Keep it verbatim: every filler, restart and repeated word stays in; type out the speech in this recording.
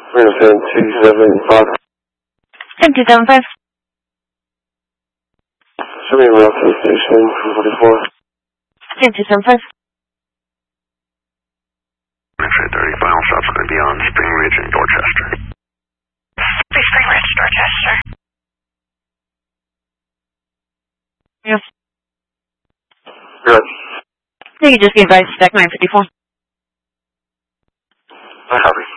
We're going to send two seven five. Send two seven five. Show me around to the station, forty-four. Send two seven five. Metro thirty, final stop's going to be on Spring Ridge in Dorchester. Spring Ridge, Dorchester. Yes. Good. You can just be advised to stack nine fifty-four. I copy.